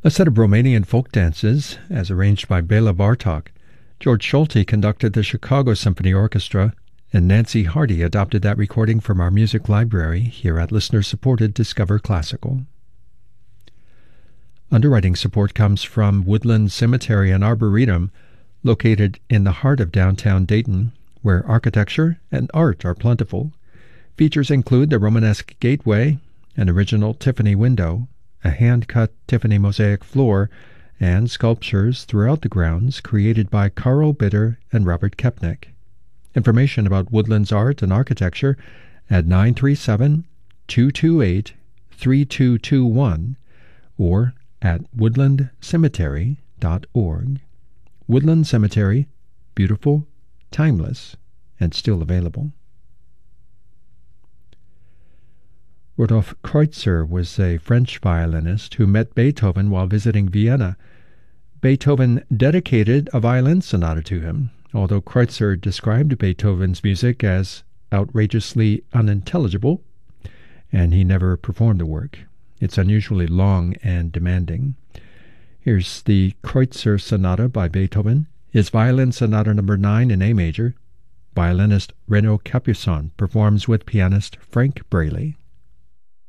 A set of Romanian folk dances, as arranged by Bela Bartok. George Schulte conducted the Chicago Symphony Orchestra, and Nancy Hardy adopted that recording from our music library here at listener-supported Discover Classical. Underwriting support comes from Woodland Cemetery and Arboretum, located in the heart of downtown Dayton, where architecture and art are plentiful. Features include the Romanesque gateway, an original Tiffany window, a hand-cut Tiffany mosaic floor, and sculptures throughout the grounds created by Carl Bitter and Robert Kepnick. Information about Woodland's art and architecture at 937-228-3221 or at woodlandcemetery.org. Woodland Cemetery, beautiful, timeless, and still available. Rudolf Kreutzer was a French violinist who met Beethoven while visiting Vienna. Beethoven dedicated a violin sonata to him, although Kreutzer described Beethoven's music as outrageously unintelligible, and he never performed the work. It's unusually long and demanding. Here's the Kreutzer Sonata by Beethoven, his Violin Sonata No. 9 in A major. Violinist Renaud Capuçon performs with pianist Frank Braley.